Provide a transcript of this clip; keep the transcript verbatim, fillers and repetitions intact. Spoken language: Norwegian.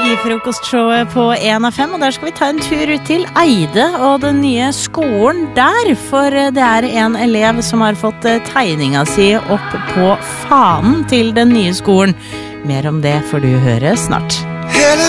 Frokostshowet på en av fem, og der skal vi ta en tur ut til Eide og den nye skolen der, for det er en elev som har fått tegninga si opp på fanen til den nye skolen. Mer om det får du høre snart.